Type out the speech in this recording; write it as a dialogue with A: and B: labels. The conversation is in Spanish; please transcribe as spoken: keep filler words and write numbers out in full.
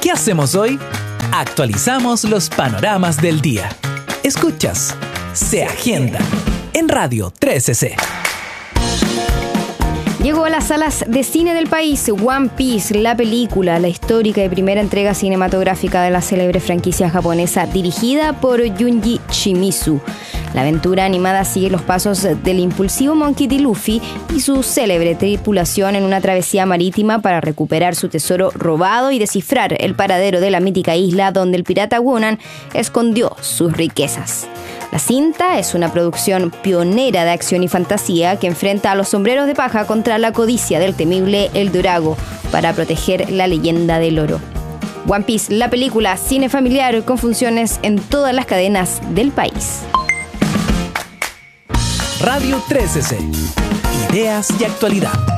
A: ¿Qué hacemos hoy? Actualizamos los panoramas del día. Escuchas Se Agenda en Radio trece C.
B: Llegó a las salas de cine del país One Piece, la película, la histórica y primera entrega cinematográfica de la célebre franquicia japonesa dirigida por Junji Shimizu. La aventura animada sigue los pasos del impulsivo Monkey D. Luffy y su célebre tripulación en una travesía marítima para recuperar su tesoro robado y descifrar el paradero de la mítica isla donde el pirata Wonan escondió sus riquezas. La cinta es una producción pionera de acción y fantasía que enfrenta a los sombreros de paja contra la codicia del temible El Dorago para proteger la leyenda del oro. One Piece, la película, cine familiar con funciones en todas las cadenas del país.
A: Radio trece C. Ideas y actualidad.